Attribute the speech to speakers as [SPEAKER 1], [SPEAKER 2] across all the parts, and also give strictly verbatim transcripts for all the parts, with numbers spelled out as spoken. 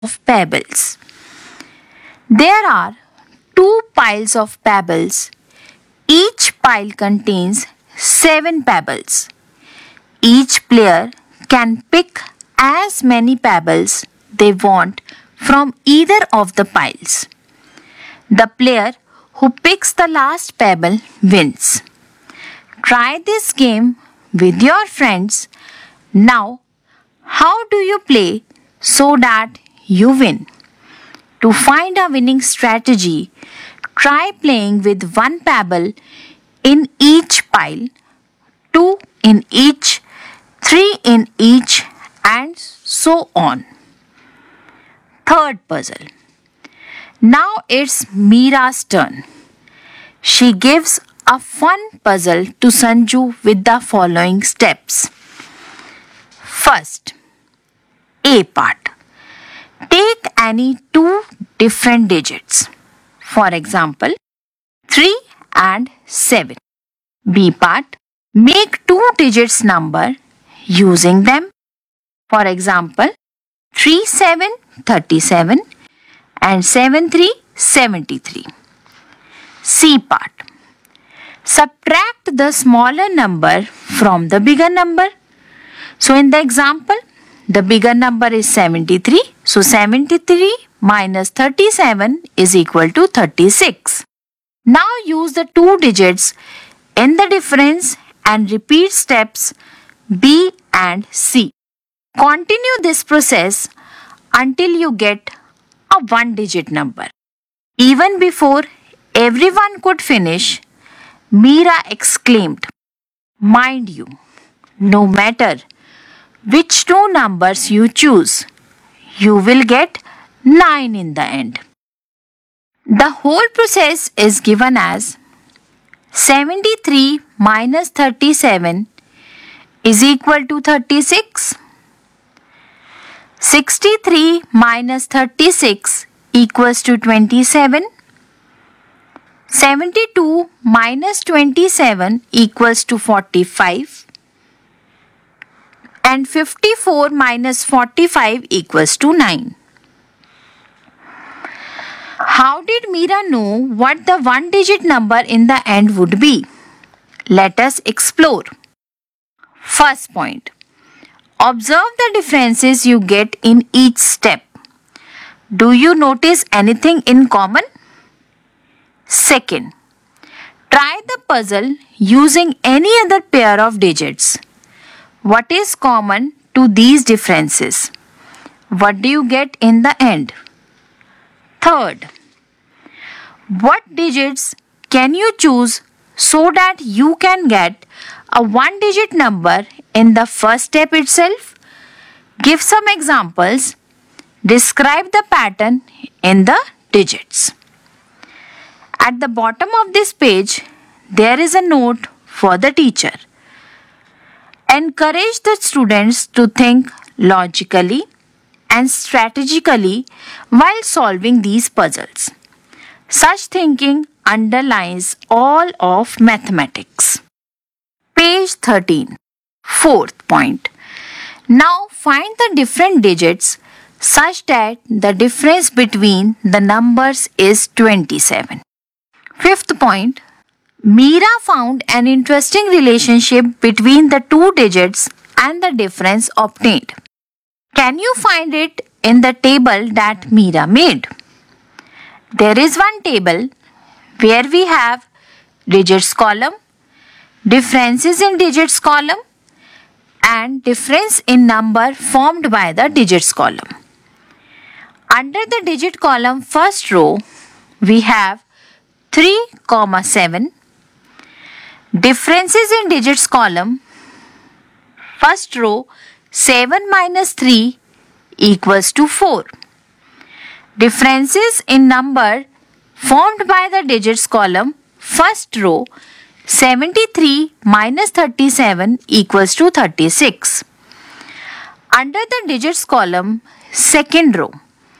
[SPEAKER 1] of pebbles. There are two piles of pebbles. Each pile contains seven pebbles. Each player can pick as many pebbles they want from either of the piles. The player who picks the last pebble wins. Try this game with your friends. Now, how do you play so that you win? To find a winning strategy, try playing with one pebble in each pile, two in each, three in each, and so on. Third puzzle. Now it's Meera's turn. She gives a fun puzzle to Sanju with the following steps. First, A part. Take any two different digits. For example, three and seven. B part. Make two digits number using them. For example, three seven, thirty-seven and seven three, seventy-three. C part. Subtract the smaller number from the bigger number. So in the example, the bigger number is seventy-three. So seventy-three minus thirty-seven is equal to thirty-six. Now use the two digits in the difference and repeat steps B and C. Continue this process until you get a one digit number. Even before everyone could finish, Meera exclaimed, "Mind you, no matter which two numbers you choose, you will get nine in the end." The whole process is given as seventy-three minus thirty-seven is equal to thirty-six. sixty-three minus thirty-six equals to twenty-seven. seventy-two minus twenty-seven equals to forty-five. And fifty-four minus forty-five equals to nine. How did Meera know what the one digit number in the end would be? Let us explore. First point. Observe the differences you get in each step. Do you notice anything in common? Second. Try the puzzle using any other pair of digits. What is common to these differences? What do you get in the end? Third, what digits can you choose so that you can get a one digit number in the first step itself? Give some examples. Describe the pattern in the digits. At the bottom of this page, there is a note for the teacher. Encourage the students to think logically and strategically while solving these puzzles. Such thinking underlies all of mathematics. Page thirteen. Fourth point. Now find the different digits such that the difference between the numbers is twenty-seven. Fifth point. Meera found an interesting relationship between the two digits and the difference obtained. Can you find it in the table that Meera made? There is one table where we have digits column, differences in digits column, and difference in number formed by the digits column. Under the digit column first row, we have three, seven. Differences in digits column, first row, seven minus three equals to four. Differences in number formed by the digits column, first row, seventy-three minus thirty-seven equals to thirty-six. Under the digits column, second row,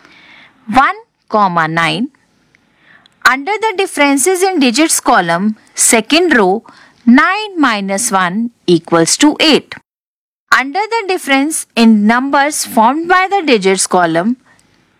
[SPEAKER 1] one, nine. Under the differences in digits column, second row, nine minus one equals to eight. Under the difference in numbers formed by the digits column,